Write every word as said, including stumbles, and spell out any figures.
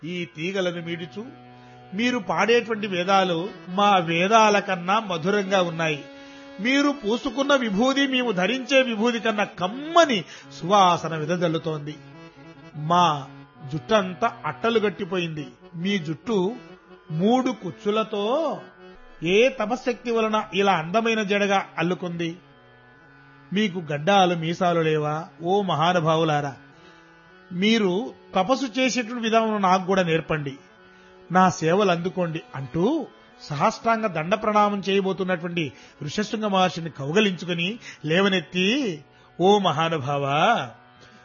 ఈ తీగలను మీడుచు మీరు పాడేటువంటి వేదాలు మా వేదాల కన్నా మధురంగా ఉన్నాయి. మీరు పూసుకున్న విభూది మేము ధరించే విభూది కన్నా కమ్మని సువాసన వెదజల్లుతోంది. మా జుట్టంతా అట్టలు గట్టిపోయింది. మీ జుట్టు మూడు కుచ్చులతో ఏ తపశక్తి వలన ఇలా అందమైన జడగా అల్లుకుంది? మీకు గడ్డాలు మీసాలు లేవా? ఓ మహానుభావులారా, మీరు తపస్సు చేసేటువంటి విధానం నాకు కూడా నేర్పండి, నా సేవలు అందుకోండి అంటూ సహస్రాంగ దండ ప్రణామం చేయబోతున్నటువంటి ఋషశృంగ మహర్షిని కౌగలించుకుని లేవనెత్తి, ఓ మహానుభావా,